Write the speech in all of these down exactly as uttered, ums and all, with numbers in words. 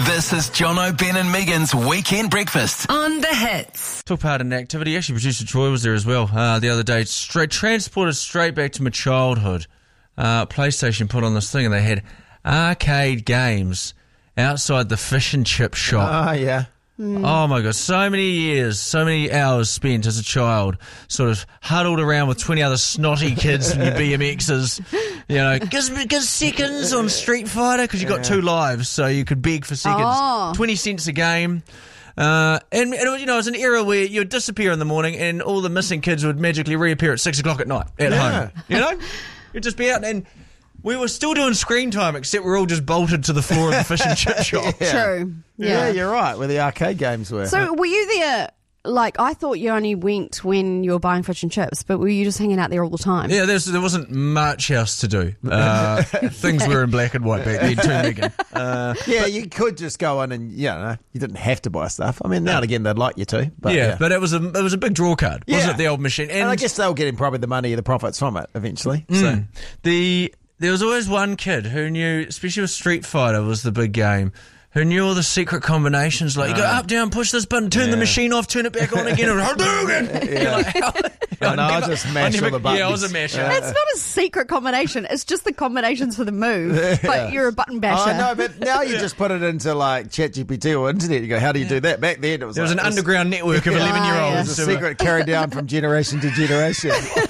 This is Jono, Ben and Megan's Weekend Breakfast on The Hits. Took part in an activity. Actually, producer Troy was there as well uh, the other day. Straight transported straight back to my childhood. Uh, PlayStation put on this thing and they had arcade games outside the fish and chip shop. Oh, yeah. Mm. Oh my God, so many years, so many hours spent as a child sort of huddled around with twenty other snotty kids and your B M Xs, you know, give, give seconds on Street Fighter because you got two lives, so you could beg for seconds. Oh. twenty cents a game. Uh, and, and, you know, it was an era where you'd disappear in the morning and all the missing kids would magically reappear at six o'clock at night at Yeah. home. You know? You'd just be out and we were still doing screen time, except we're all just bolted to the floor of the fish and chip shop. Yeah. True. Yeah. Yeah. you're right, where the arcade games were. So were you there, like, I thought you only went when you were buying fish and chips, but were you just hanging out there all the time? Yeah, there's, there wasn't much else to do. Uh, things were in black and white back then too, Megan. Uh, yeah, you could just go in and, you know, you didn't have to buy stuff. I mean, now and again they'd like you to. But yeah, yeah, but it was a it was a big draw card, wasn't Yeah. it, the old machine? And I guess they were getting probably the money, the profits from it eventually. So. Mm. the there was always one kid who knew, especially with Street Fighter was the big game, who knew all the secret combinations. Like, you go up, down, push this button, turn the Yeah. machine off, turn it back on again, and Hadouken! You're like, how? I know, I just mash all the buttons. Yeah, I was a masher. It's not a secret combination. It's just the combinations for the move, but you're a button basher. Oh, no, but now you just put it into like ChatGPT or internet. You go, how do you do that? Back then it was There was like an this- underground network of Yeah. eleven-year-olds. It was a secret carried down from generation to generation.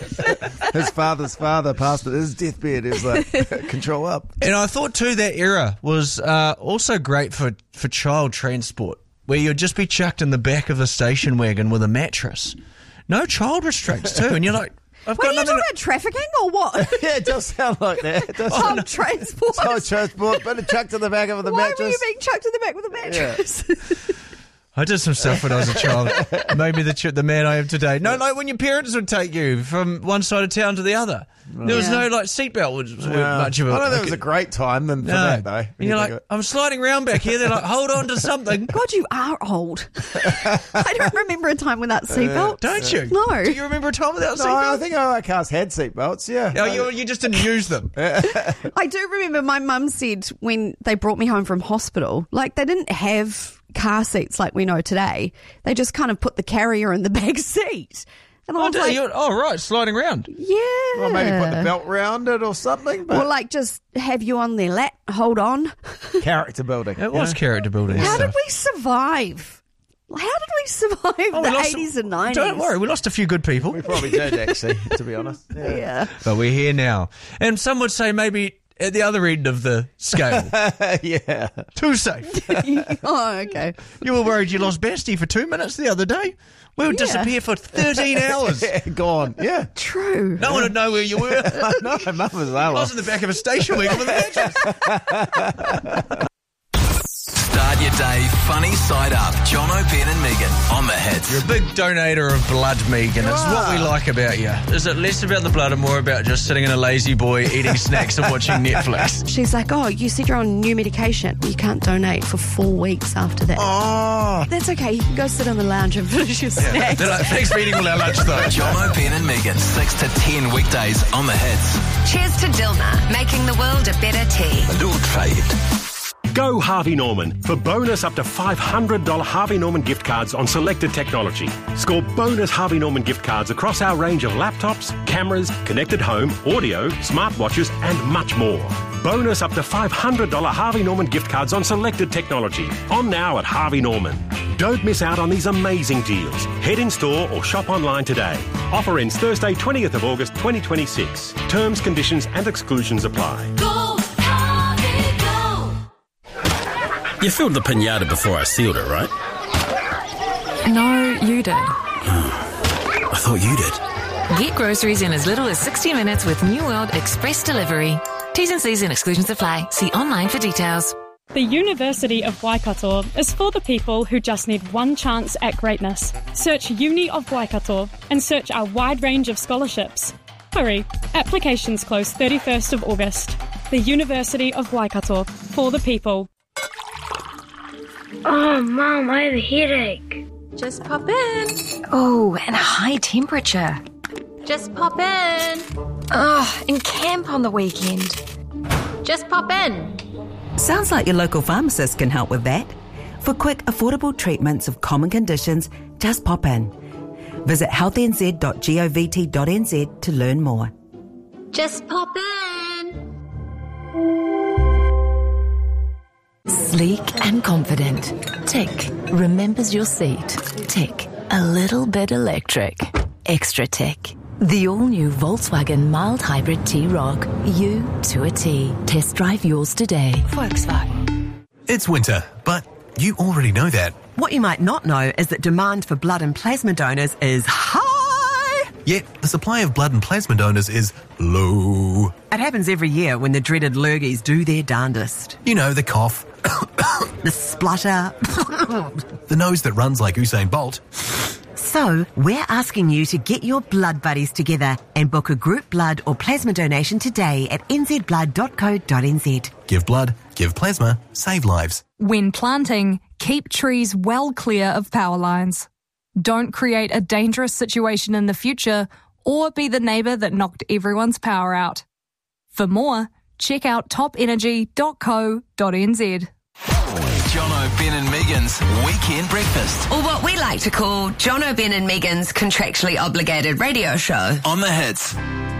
His father's father passed it his deathbed. It was like, control up. And I thought too that era was uh, also great for, for child transport, where you'd just be chucked in the back of a station wagon with a mattress. No child restraints too, and you're like, I've What got are you nothing. talking about, trafficking or what? Yeah, it does sound like that. It does Oh, sound transport. Child transport, but it chucked to the back of the Why mattress. were you being chucked in the back with a mattress? I did some stuff when I was a child. Maybe the ch- the man I am today. No, like when your parents would take you from one side of town to the other. There was Yeah. no like seatbelt was was Yeah. much of a. I don't think like it was a- a great time then for no. that, though. And you're like, I'm sliding round back here. They're like, hold on to something. God, you are old. I don't remember a time without seatbelts. Don't you? No. Do you remember a time without no, seatbelt? I think our cars had seatbelts, yeah. Oh, you, you just didn't use them. I do remember my mum said when they brought me home from hospital, like they didn't have car seats like we know today. They just kind of put the carrier in the back seat. And I Oh, was do like, you? Oh, right, sliding round. yeah. Or maybe put the belt round it or something, but Or like just have you on their lap, hold on. character building. It was you know? character building. How stuff. did we survive? How did we survive Oh, we the lost- eighties and nineties? Don't worry, we lost a few good people, We probably did, actually, to be honest. Yeah. Yeah. but we're here now. And some would say maybe at the other end of the scale, yeah. too safe. Oh, okay. You were worried you lost Basti for two minutes the other day. We would Yeah. disappear for thirteen hours. Gone. Yeah. True. No one would know where you were. I know, mum was I lower. was in the back of a station wagon with a mattress. Start your day funny side up. Jono, Ben and Megan on the Hits. You're a big donator of blood, Megan. You It's what we are. like about you. Is it less about the blood and more about just sitting in a lazy boy, eating snacks and watching Netflix? She's like, oh, you said you're on new medication. You can't donate for four weeks after that. Oh. That's okay. You can go sit on the lounge and finish your snacks. They're like, thanks for eating all our lunch, though. Jono, Ben and Megan, six to ten weekdays on the Hits. Cheers to Dilma, making the world a better tea. A little trade. Go Harvey Norman for bonus up to five hundred dollars Harvey Norman gift cards on selected technology. Score bonus Harvey Norman gift cards across our range of laptops, cameras, connected home, audio, smartwatches and much more. Bonus up to five hundred dollars Harvey Norman gift cards on selected technology. On now at Harvey Norman. Don't miss out on these amazing deals. Head in store or shop online today. Offer ends Thursday, twentieth of August twenty twenty-six. Terms, conditions and exclusions apply. You filled the pinata before I sealed it, right? No, you did. I thought you did. Get groceries in as little as sixty minutes with New World Express Delivery. T's and C's and exclusions apply. See online for details. The University of Waikato is for the people who just need one chance at greatness. Search Uni of Waikato and search our wide range of scholarships. Hurry, applications close thirty-first of August. The University of Waikato, for the people. Oh, Mum, I have a headache. Just pop in. Oh, and a high temperature. Just pop in. Oh, and camp on the weekend. Just pop in. Sounds like your local pharmacist can help with that. For quick, affordable treatments of common conditions, just pop in. Visit healthy n z dot govt dot n z to learn more. Just pop in. Sleek and confident. Tick. Remembers your seat. Tick. A little bit electric. Extra tick. The all-new Volkswagen mild hybrid T-Roc. You to a T. Test drive yours today. Volkswagen. It's winter, but you already know that. What you might not know is that demand for blood and plasma donors is high. Yet the supply of blood and plasma donors is low. It happens every year when the dreaded lurgies do their darndest. You know, the cough. The splutter. The nose that runs like Usain Bolt. So, we're asking you to get your blood buddies together and book a group blood or plasma donation today at n z blood dot co dot n z. Give blood, give plasma, save lives. When planting, keep trees well clear of power lines. Don't create a dangerous situation in the future or be the neighbour that knocked everyone's power out. For more, check out top energy dot co dot n z. Jono, Ben and Megan's Weekend Breakfast. Or what we like to call Jono, Ben and Megan's contractually obligated radio show. On the Hits.